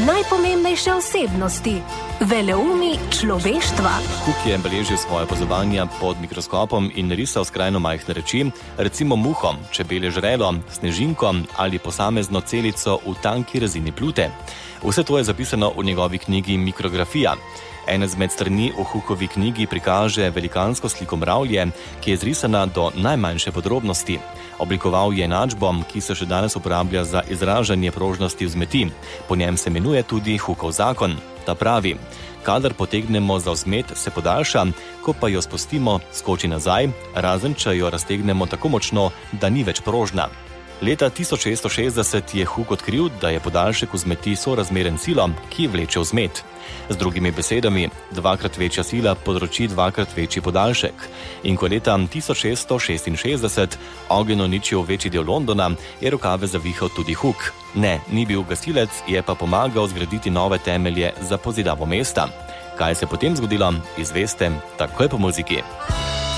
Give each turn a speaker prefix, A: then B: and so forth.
A: najpomembnejše osebnosti, veleumi človeštva.
B: Hook je beležil svoje opazovanja pod mikroskopom in risal skrajno majhne reči, recimo muho, čebelje žrelo, snežinko ali posamezno celico v tanki rezini plute. Vse to je zapisano v njegovi knjigi Mikrografija. Ena izmed strani v Hookovi knjigi prikaže velikansko sliko mravlje, ki je zrisana do najmanjše podrobnosti. Oblikoval je enačbo, ki se še danes uporablja za izražanje prožnosti vzmeti. Po njem se imenuje tudi Hookov zakon. Ta pravi: kadar potegnemo za vzmet, se podaljša, ko pa jo spustimo, skoči nazaj, razen če jo raztegnemo tako močno, da ni več prožna. Leta 1660 je Hook odkril, da je podaljšek vzmeti sorazmeren silom, ki vleče vzmet. Z drugimi besedami, dvakrat večja sila povzroči dvakrat večji podaljšek. In ko leta 1666 ogenj uničil večji del Londona, je rokave zavihal tudi Hook. Ne, ni bil gasilec, je pa pomagal zgraditi nove temelje za pozidavo mesta. Kaj se je potem zgodilo, izveste takoj po muziki.